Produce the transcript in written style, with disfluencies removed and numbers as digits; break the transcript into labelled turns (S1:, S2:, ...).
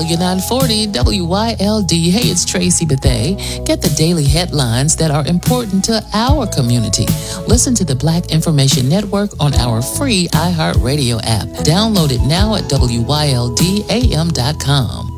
S1: Philadelphia 940 WYLD. Hey, it's Tracy Bethay. Get the daily headlines that are important to our community. Listen to the Black Information Network on our free iHeartRadio app. Download it now at WYLDAM.com.